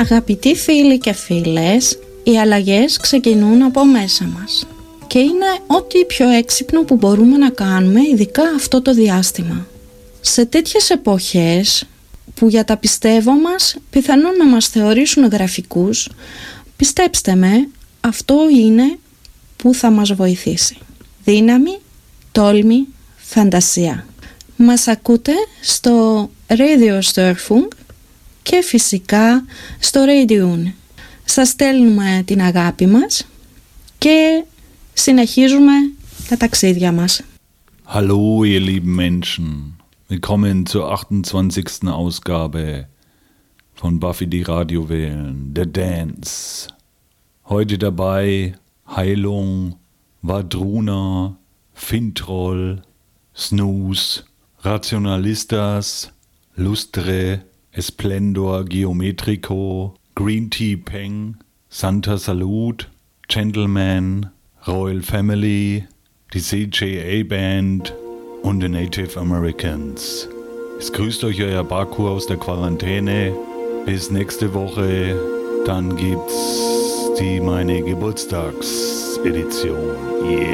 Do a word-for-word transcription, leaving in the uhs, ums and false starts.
Αγαπητοί φίλοι και φίλες, οι αλλαγές ξεκινούν από μέσα μας και είναι ό,τι πιο έξυπνο που μπορούμε να κάνουμε, ειδικά αυτό το διάστημα. Σε τέτοιες εποχές που για τα πιστεύω μας πιθανόν να μας θεωρήσουν γραφικούς, πιστέψτε με, αυτό είναι που θα μας βοηθήσει. Δύναμη, τόλμη, φαντασία. Μας ακούτε στο Radio Störfung και φυσικά στο Radio. Σας στέλνουμε την αγάπη μας και συνεχίζουμε τα ταξίδια μας. Hallo ihr lieben Menschen, willkommen zur achtundzwanzigsten Ausgabe von Buffy die Radiowellen, der Dance. Heute dabei Heilung, Vadruna, Fintroll, Snooze, Rationalistas, Lustre, Esplendor Geometrico, Green Tea Peng, Santa Salud, Gentleman, Royal Family, die C J A Band und die Native Americans. Es grüßt euch euer Baku aus der Quarantäne. Bis nächste Woche, dann gibt's die meine Geburtstagsedition. Yeah.